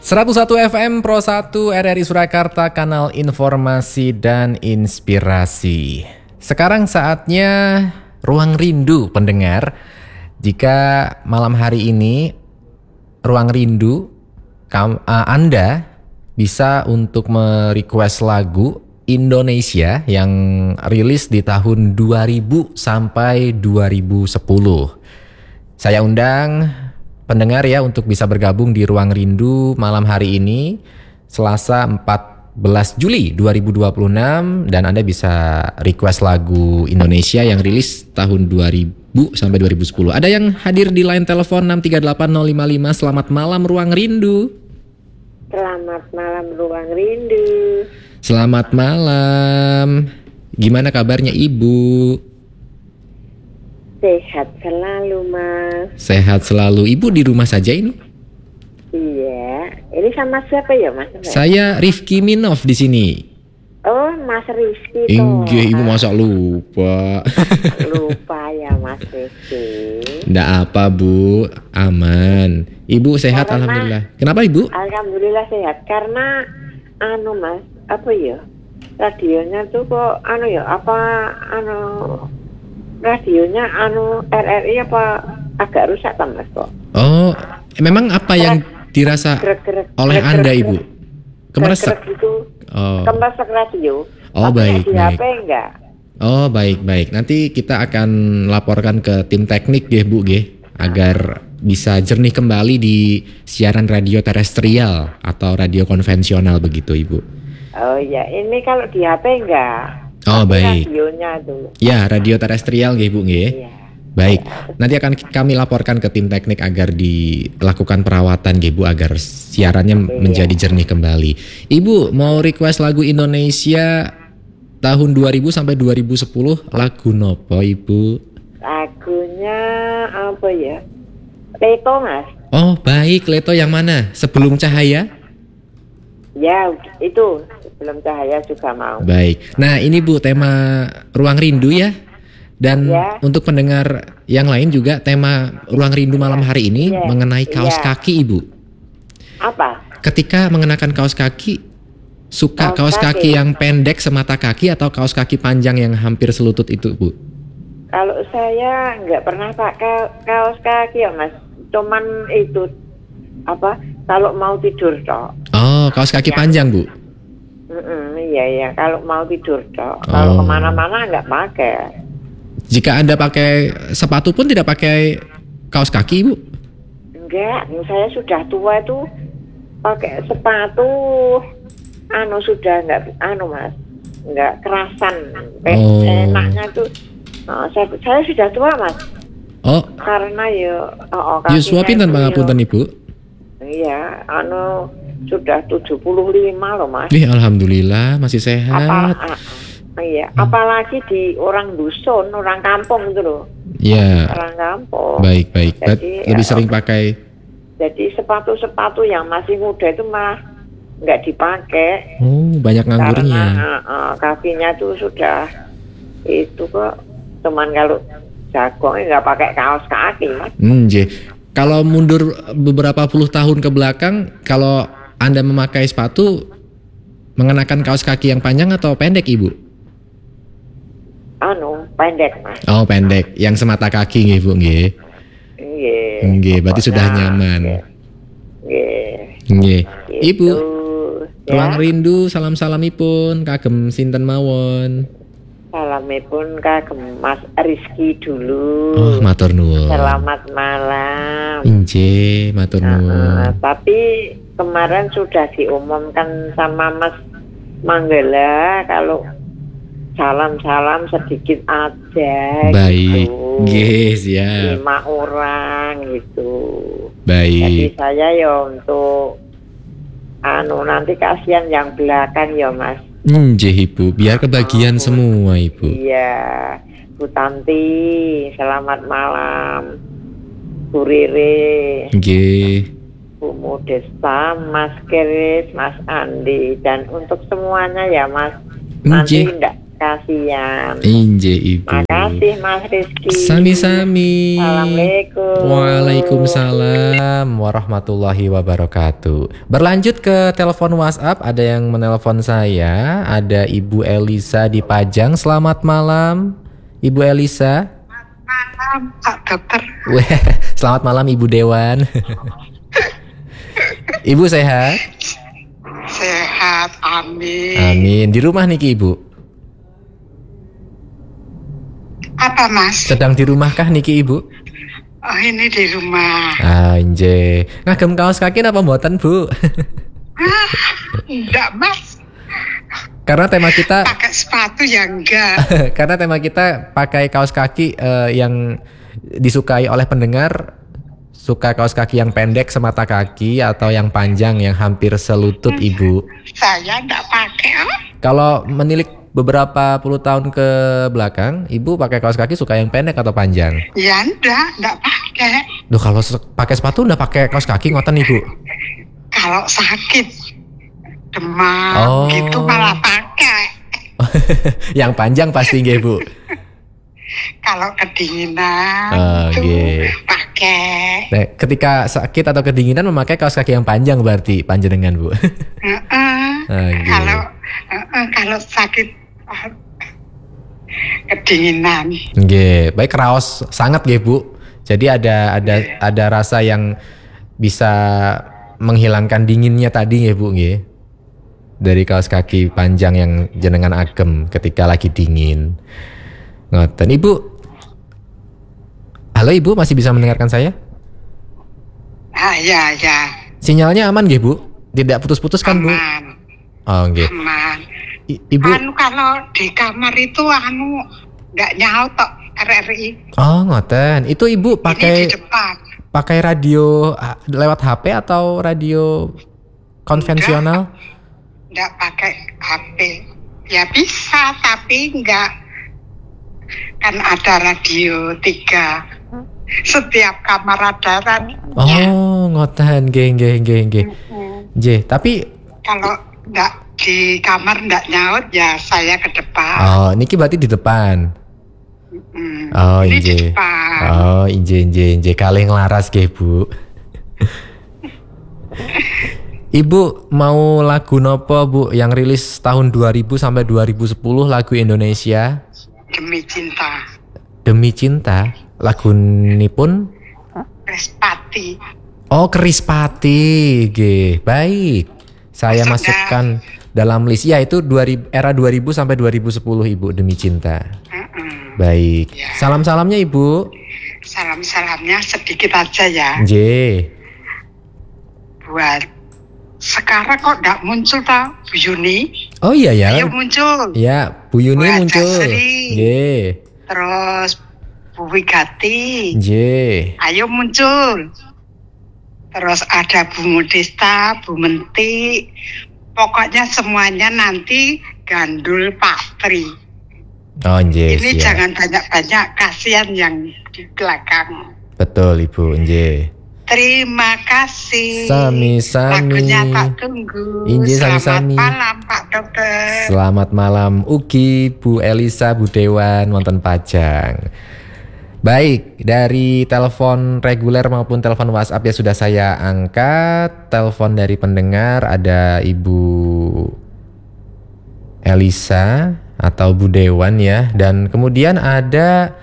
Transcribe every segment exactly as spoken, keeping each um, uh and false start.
seratus satu F M Pro satu R R I Surakarta, kanal informasi dan inspirasi. Sekarang saatnya Ruang Rindu pendengar. Jika malam hari ini Ruang Rindu kam, uh, Anda bisa untuk merequest lagu Indonesia yang rilis di tahun dua ribu sampai dua ribu sepuluh. Saya undang pendengar ya untuk bisa bergabung di Ruang Rindu malam hari ini Selasa empat belas Juli dua ribu dua puluh enam, dan Anda bisa request lagu Indonesia yang rilis tahun dua ribu sampai dua ribu sepuluh. Ada yang hadir di line telepon enam tiga delapan nol lima lima. Selamat malam Ruang Rindu. Selamat malam Ruang Rindu. Selamat malam. Gimana kabarnya Ibu? Sehat selalu, Mas. Sehat selalu. Ibu di rumah saja ini? Iya. Ini sama siapa ya, Mas? Saya Rifki Minov di sini. Oh, Mas Rizky. Inggih, Ibu masa lupa. Lupa ya, Mas Rizky. Nggak apa, Bu. Aman. Ibu sehat, Karena, alhamdulillah. Kenapa, Ibu? Alhamdulillah sehat. Karena anu, Mas, apa ya? Radionya tuh kok anu ya, apa anu radionya anu R R I apa agak rusak kan, Mas kok? Oh, memang apa yang dirasa Gerak-gerak, oleh gerak-gerak Anda, gitu. Ibu? Kemeresek? Gerak-gerak gitu. Oh. Kemeresek radio. Oh, Tapi baik, di baik. H P enggak? Oh, baik, baik. Nanti kita akan laporkan ke tim teknik ya, Bu, ge, agar bisa jernih kembali di siaran radio terestrial atau radio konvensional begitu, Ibu. Oh iya, ini kalau di H P enggak? Oh, Tapi baik. radionya tuh. Ya, radio terestrial ge, Bu, ge. Iya. Baik, nanti akan kami laporkan ke tim teknik agar dilakukan perawatan ya Bu, agar siarannya Iya. menjadi jernih kembali. Ibu mau request lagu Indonesia tahun dua ribu sampai dua ribu sepuluh, lagu nopo Ibu? Lagunya apa ya? Leto, Mas. Oh baik, Leto yang mana? Sebelum Cahaya? Ya, itu sebelum Cahaya juga mau. Baik, nah ini Bu tema Ruang Rindu ya. Dan Ya. untuk pendengar yang lain juga tema Ruang Rindu malam hari ini Ya. mengenai kaos Ya. kaki Ibu. Apa? Ketika mengenakan kaos kaki, suka kaos, Kaos kaki. kaki yang pendek semata kaki atau kaos kaki panjang yang hampir selutut itu, Bu? Kalau saya nggak pernah pakai kaos kaki ya, Mas. Cuman itu apa? Kalau mau tidur toh. Oh, kaos kaki Ya. panjang, Bu? Mm-mm, iya iya. Kalau mau tidur toh. Kalau Oh. kemana-mana nggak pakai. Jika Anda pakai sepatu pun tidak pakai kaos kaki, Bu? Enggak, saya sudah tua itu pakai sepatu anu sudah enggak anu, Mas. Enggak kerasan. Eh, Oh. Enaknya tuh oh, saya, saya sudah tua, Mas. Oh, Karena ya oh, oh, Yuswa kakinya pinten itu pangapunten, ya- Ibu? Iya, anu sudah tujuh puluh lima loh, Mas. Ih, alhamdulillah masih Apa sehat. ah, iya, apalagi di orang dusun, orang kampung itu loh. Ya, Orang kampung. baik, baik. Ber- Jadi, Lebih ya, sering pakai. Jadi sepatu-sepatu yang masih muda itu mah nggak dipakai. Oh, banyak nganggurnya. Karena uh, uh, kakinya tuh sudah itu kok, cuman kalau jagongnya nggak pakai kaos kaki, Mas. Hmm, J. Kalau mundur beberapa puluh tahun ke belakang, kalau Anda memakai sepatu mengenakan kaos kaki yang panjang atau pendek, Ibu? Anu pendek, Mas. Oh, pendek, yang semata kaki nggih, Bu, nggih. Iya. Nggih, berarti sudah Pokoknya, nyaman. Iya. Nggih. Gitu. Ibu, Ya. Ruang Rindu salam-salamipun kagem sinten mawon. Salamipun kagem Mas Rizky dulu. Oh, matur nuwun. Selamat malam. Inje, matur Nah, nuwun. tapi kemarin sudah diumumkan sama Mas Manggala kalau salam-salam sedikit aja. Baik. Gitu. Nggih, siap. Lima orang gitu. Jadi Baik. saya ya untuk anu nanti kasihan yang belakang ya, Mas. Inje, Ibu, biar kebagian Oh. semua, Ibu. Iya, Bu Tanti, selamat malam. Bu Riri, Nggih. Bu Modesta, Mas Keris, Mas Andi, dan untuk semuanya ya, Mas. Nanti Nggih. ndak Kasihan. Inje Ibu. Makasih Mas Rizky. Sami-sami. Assalamualaikum. Waalaikumsalam warahmatullahi wabarakatuh. Berlanjut ke telepon WhatsApp, ada yang menelpon saya, ada Ibu Elisa di Pajang. Selamat malam, Ibu Elisa. Malam Pak Dokter. Weh, selamat malam Ibu Dewan. Ibu sehat? Sehat, amin. Amin. Di rumah niki Ibu? Apa Mas? Sedang di rumah kah niki Ibu? Oh ini di rumah. Anjay. Ngagem kaos kaki apa mboten Bu? Ah, enggak Mas. Karena tema kita Pakai sepatu ya enggak. karena tema kita pakai kaos kaki eh, yang disukai oleh pendengar, suka kaos kaki yang pendek semata kaki atau yang panjang yang hampir selutut Ibu. Saya enggak pakai. Oh. Kalau menilik beberapa puluh tahun ke belakang, Ibu pakai kaos kaki suka yang pendek atau panjang? Ya enggak, enggak pakai. Duh, kalau se- pakai sepatu udah pakai kaos kaki ngoten Ibu? Kalau sakit demam Oh. gitu malah pakai. Yang panjang pasti nggih Bu. Kalau kedinginan Oh, tuh nggih. pakai. Nah, ketika sakit atau kedinginan memakai kaos kaki yang panjang berarti panjenengan Bu. Heeh. Ah, nggih. Kalau heeh, kalau sakit ah, kedinginan. Nggih, baik raos sangat nggih Bu. Jadi ada ada ada rasa yang bisa menghilangkan dinginnya tadi nggih Bu nggih. Dari kaos kaki panjang yang jenengan agem ketika lagi dingin. Ngoten. Ibu. Halo Ibu, masih bisa mendengarkan saya? Ah ya ya. Sinyalnya aman nggih Bu? Tidak putus-putus kan Bu? Aman. Oh nggih. Aman. I- Ibu. Anu kalau di kamar itu anu nggak nyaut tok R R I. Oh ngoten. Itu Ibu Ini pakai di depan. pakai radio ah, lewat H P atau radio konvensional? Nggak pakai H P. Ya bisa tapi nggak, kan ada radio tiga. Setiap kamar ada radionya. Oh, ngoten, nggih nggih nggih nggih. Mm. Nggih, tapi Kalau nggak di kamar nggak nyaut ya saya ke depan. oh, niki berarti di depan. Mm. Oh, Ini di inje. depan. Oh, inje inje inje kalih nglaras nggih, Bu. Ibu mau lagu nopo Bu yang rilis tahun dua ribu sampai dua ribu sepuluh lagu Indonesia? Demi cinta. Demi Cinta. Lagu nipun Respati. Oh, Kerispati. Nggih, baik. Saya Maksudnya- masukkan dalam list. Ya, itu dua ribu, era dua ribu sampai dua ribu sepuluh Ibu Demi Cinta. Mm-mm. Baik. Ya. Salam-salamnya Ibu. Salam-salamnya sedikit aja ya. Nggih. Buat sekarang kok nggak muncul tau Bu Yuni? Oh iya ya. Ayo muncul. Ya, Bu Yuni Buat muncul. Jasri. Nggih. Terus Bu Wigati. Nggih. Ayo muncul. Terus ada Bu Modesta, Bu Menti. Pokoknya semuanya nanti gandul Pak Tri. Oh, nggih. Ini siap. jangan banyak-banyak, kasihan yang di belakang. Betul Ibu, nggih. Terima kasih. Sami-sami. Lagunya tak tunggu. Inje Selamat sami-sami. malam Pak Dokter. Selamat malam Ugi, Bu Elisa, Bu Dewan, wonten Pajang. Baik, dari telepon reguler maupun telepon WhatsApp ya sudah saya angkat. Telepon dari pendengar ada Ibu Elisa atau Bu Dewan ya. Dan kemudian ada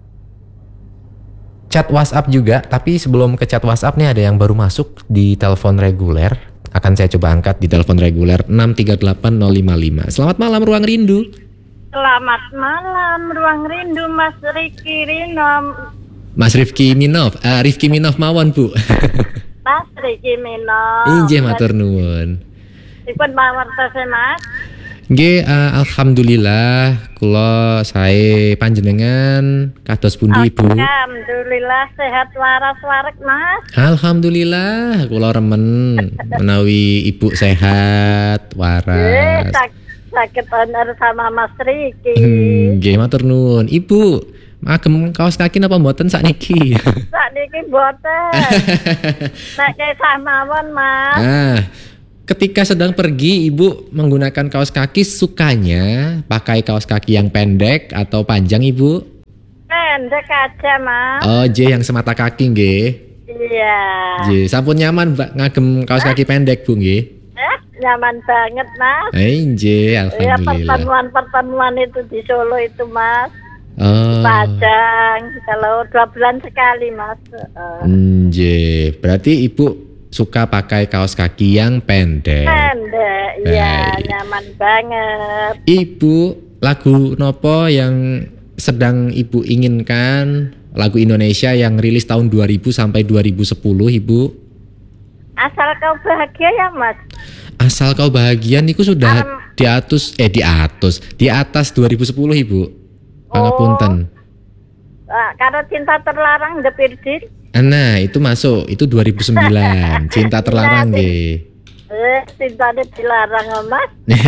chat WhatsApp juga. Tapi sebelum ke chat WhatsApp nih ada yang baru masuk di telepon reguler. Akan saya coba angkat di telepon reguler enam tiga delapan nol lima lima. Selamat malam Ruang Rindu. Selamat malam, Ruang Rindu Mas Riki Rino. Mas Rifki Minov, ah, Rifki Minov mawon Bu. Mas Riki Mino. Injih matur nuwun. Dipun pawartos Mas. Nggih, ah, alhamdulillah kula sae panjenengan kados pundi Bu? Alhamdulillah sehat waras warak Mas. Alhamdulillah kula remen menawi Ibu sehat Eh, waras. sak- sakit bener sama Mas Riki. Hmm, nggih matur nuwun. Ibu, agem kaos kaki napa mboten sakniki? Sakniki boten. Nek kesah mawon Mas. Ah, ketika sedang pergi Ibu menggunakan kaos kaki sukanya pakai kaos kaki yang pendek atau panjang Ibu? Pendek aja, Mas. Oh, J yang semata kaki nggih. Iya. J, sampun nyaman Mbak ngagem kaos kaki pendek Bu nggih? Eh, nyaman banget, Mas. Eh, J, Ya, alhamdulillah. pertemuan-pertemuan itu di Solo itu, Mas. Oh. Padang, kalau dua bulan sekali, Mas. Uh, Hmm, J, berarti Ibu suka pakai kaos kaki yang pendek. pendek, iya, Baik. nyaman banget. Ibu, lagu nopo yang sedang Ibu inginkan? Lagu Indonesia yang rilis tahun dua ribu sampai dua ribu sepuluh, Ibu. Asal kau bahagia ya, Mas. Asal kau bahagia niku sudah Um, di atas eh di atas, di atas dua ribu sepuluh, Ibu. Pangapunten. Uh, karena cinta terlarang The Virgin. Nah, itu masuk, itu dua ribu sembilan. Cinta terlarang nggih. Eh, cinta dilarang, oh, Mas.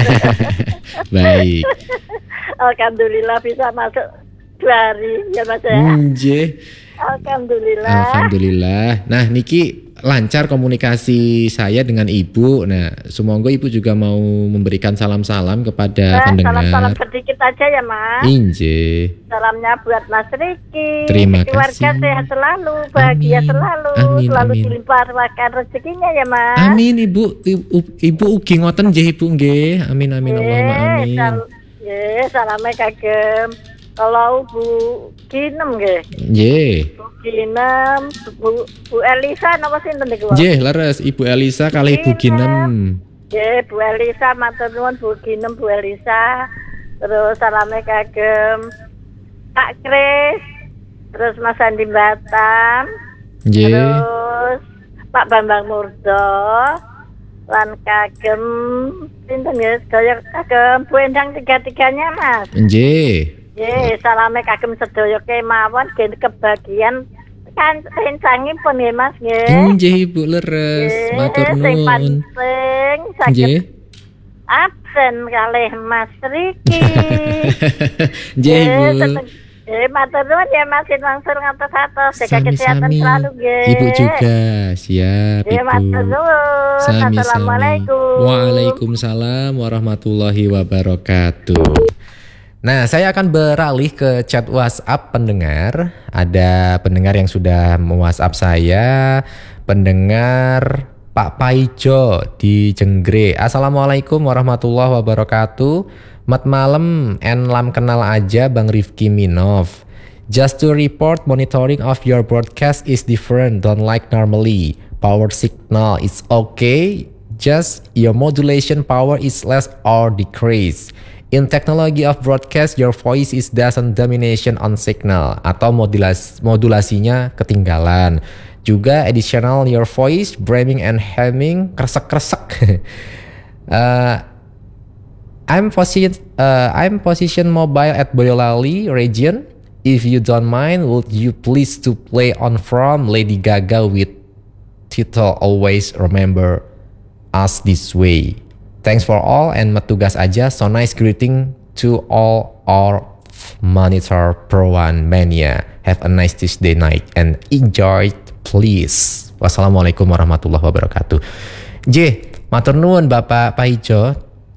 Baik. Alhamdulillah bisa masuk dua hari ya, Mas ya. Nggih. Alhamdulillah. Alhamdulillah. Nah, niki lancar komunikasi saya dengan Ibu. Nah, semoga Ibu juga mau memberikan salam-salam kepada Nah, pendengar. salam-salam sedikit aja ya, Mas. Inje. Salamnya buat Mas Riki. Terima Keluarga kasih. sehat selalu, bahagia Amin. selalu, Amin, selalu amin. dilimpahkan rezekinya ya, Mas. Amin Ibu. Ibu, Ibu ugi ngoten nggih Ibu nggih. Amin amin Allahumma amin. Sal- ye, salamnya kagem. Kalau Bu Ginem nggih. Nggih. Bu Ginem, Bu, Bu Elisa napa sinten niku? Nggih, leres Ibu Elisa kalih Ibu Ginem. Nggih, Bu Elisa matur nuwun Bu Ginem, Bu Elisa. Terus salame kagem Pak Kris. Terus Mas Andi Batam. Nggih. Terus Pak Bambang Murdo. Lan kagem sinten nggih? Sedaya kagem Bu Endang tiga-tiganya, Mas. Nggih. Nggih, salame kagem sedaya kemawon gen kebagian kan rencangipun nggih Mas nggih. Nggih Ibu leres. Nggih, Matur sing nuwun. pancing saged Nggih. absen kalih Mas Riki. Nggih Ibu. seneng- Eh, matur nuwun ya Mas langsung ngatos-atos jaga kesehatan Sami-sami. selalu nggih. Ibu juga. Siap Nggih, matur Ibu. nuwun. Sami-sami. Assalamualaikum. Waalaikumsalam warahmatullahi wabarakatuh. Nah, saya akan beralih ke chat WhatsApp pendengar. Ada pendengar yang sudah me-WhatsApp saya, pendengar Pak Paijo di Jenggre. Assalamualaikum warahmatullahi wabarakatuh. Mat malam, en lam kenal aja Bang Rifki Minov. Just to report, monitoring of your broadcast is different, don't like normally. Power signal is okay, just your modulation power is less or decrease. In technology of broadcast, your voice is doesn't domination on signal atau modulas, modulasinya ketinggalan. Juga additional your voice, braying and humming, kresek-kresek. uh, I'm position uh, I'm position mobile at Boyolali region. If you don't mind, would you please to play on from Lady Gaga with title Always Remember Us This Way. Thanks for all and matugas aja. So nice greeting to all our monitor Pro One Mania. Have a nice Tuesday night and enjoy please. Wassalamualaikum warahmatullahi wabarakatuh. J, matur nuwun Bapak Paijo.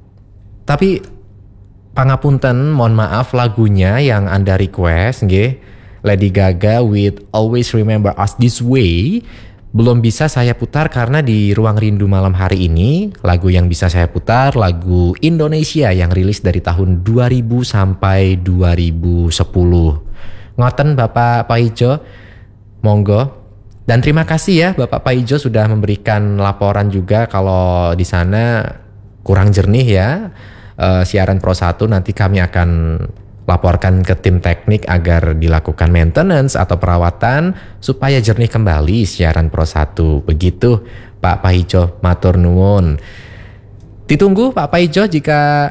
Tapi pangapunten, mohon maaf lagunya yang Anda request nggih. Lady Gaga with Always Remember Us This Way belum bisa saya putar karena di Ruang Rindu malam hari ini lagu yang bisa saya putar lagu Indonesia yang rilis dari tahun dua ribu sampai dua ribu sepuluh. Ngoten Bapak Paijo, monggo. Dan terima kasih ya Bapak Paijo sudah memberikan laporan juga kalau di sana kurang jernih ya uh, siaran Pro satu. Nanti kami akan laporkan ke tim teknik agar dilakukan maintenance atau perawatan supaya jernih kembali siaran Pro satu. Begitu Pak Paijo, matur nuwun. Ditunggu Pak Paijo jika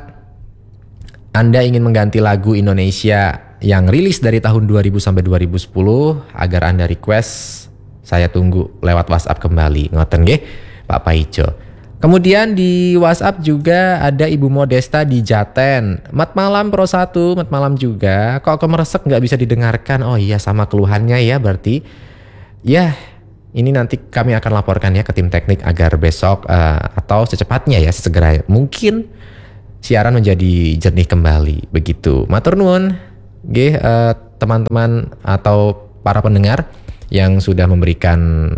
Anda ingin mengganti lagu Indonesia yang rilis dari tahun dua ribu sampai dua ribu sepuluh agar Anda request, saya tunggu lewat WhatsApp kembali. Ngoten nggih Pak Paijo. Kemudian di WhatsApp juga ada Ibu Modesta di Jaten. Mat malam Pro satu, mat malam juga. Kok kemeresek nggak bisa didengarkan? Oh iya, sama keluhannya ya berarti. Ya, ini nanti kami akan laporkan ya ke tim teknik agar besok uh, atau secepatnya ya segera mungkin siaran menjadi jernih kembali begitu. Matur nuwun nggih uh, teman-teman atau para pendengar yang sudah memberikan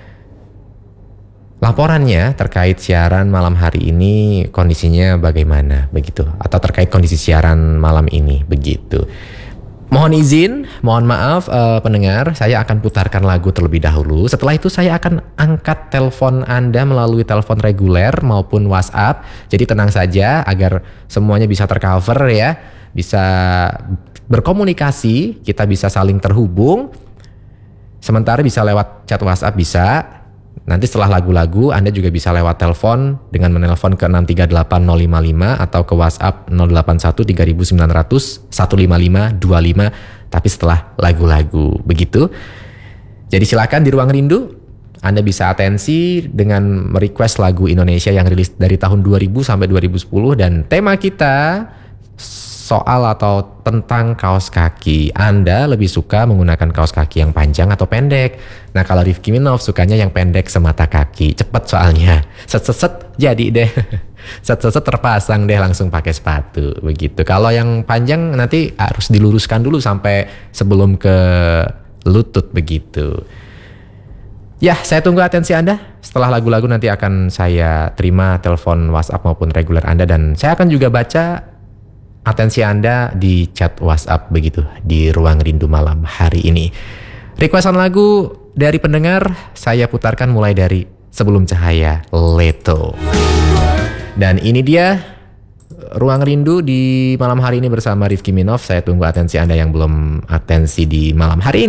laporannya terkait siaran malam hari ini, kondisinya bagaimana begitu, atau terkait kondisi siaran malam ini begitu. Mohon izin, mohon maaf uh, pendengar, saya akan putarkan lagu terlebih dahulu. Setelah itu saya akan angkat telepon Anda melalui telepon reguler maupun WhatsApp. Jadi tenang saja agar semuanya bisa tercover ya, bisa berkomunikasi, kita bisa saling terhubung. Sementara bisa lewat chat WhatsApp bisa. Nanti setelah lagu-lagu Anda juga bisa lewat telepon dengan menelpon ke enam tiga delapan nol lima lima atau ke WhatsApp nol delapan satu tiga sembilan nol nol satu lima lima dua lima, tapi setelah lagu-lagu begitu. Jadi silakan di Ruang Rindu Anda bisa atensi dengan merequest lagu Indonesia yang rilis dari tahun dua ribu sampai dua ribu sepuluh, dan tema kita soal atau tentang kaos kaki. Anda lebih suka menggunakan kaos kaki yang panjang atau pendek? Nah, kalau Rifki Minov sukanya yang pendek semata kaki. Cepet soalnya. Set-set-set jadi deh. Set-set terpasang deh langsung pakai sepatu. Begitu. Kalau yang panjang nanti harus diluruskan dulu sampai sebelum ke lutut begitu. Ya, saya tunggu atensi Anda. Setelah lagu-lagu nanti akan saya terima telepon WhatsApp maupun reguler Anda, dan saya akan juga baca atensi Anda di chat WhatsApp begitu di Ruang Rindu malam hari ini. Requestan lagu dari pendengar saya putarkan mulai dari Sebelum Cahaya, Leto. Dan ini dia Ruang Rindu di malam hari ini bersama Rifki Minov. Saya tunggu atensi Anda yang belum atensi di malam hari ini.